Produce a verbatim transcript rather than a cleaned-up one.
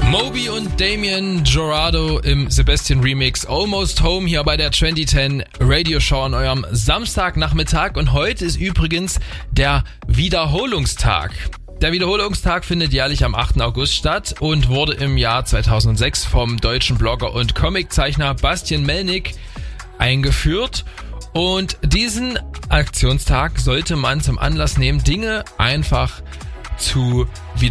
Moby und Damien Jurado im Sebastian Remix Almost Home hier bei der zwanzig zehn Radio Show an eurem Samstagnachmittag. Und heute ist übrigens der Wiederholungstag. Der Wiederholungstag findet jährlich am achten August statt und wurde im Jahr zweitausendsechs vom deutschen Blogger und Comiczeichner Bastian Melnick eingeführt. Und diesen Aktionstag sollte man zum Anlass nehmen, Dinge einfach zu wiederholen.